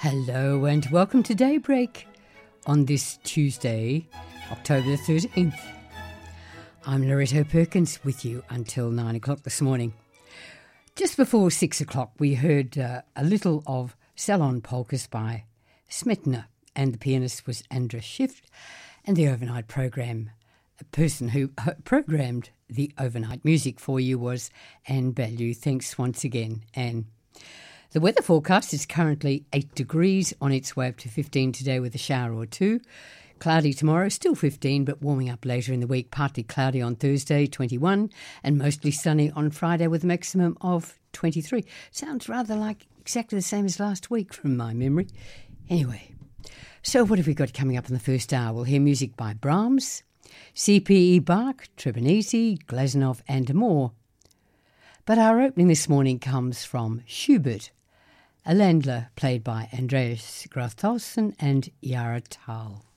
Hello and welcome to Daybreak on this Tuesday, October the 13th. I'm Loretto Perkins with you until 9 o'clock this morning. Just before 6 o'clock we heard a little of Salon Polkas by Smetana, and the pianist was Andras Schiff, and the overnight program, a person who programmed the overnight music for you was Anne Bellew. Thanks once again, Anne. The weather forecast is currently 8 degrees, on its way up to 15 today with a shower or two. Cloudy tomorrow, still 15, but warming up later in the week. Partly cloudy on Thursday, 21, and mostly sunny on Friday with a maximum of 23. Sounds rather like exactly the same as last week from my memory. Anyway, so what have we got coming up in the first hour? We'll hear music by Brahms, C.P.E. Bach, Trebinisi, Glazunov and more. But our opening this morning comes from Schubert, a Ländler played by Andreas Graf Tholson and Yara Tal.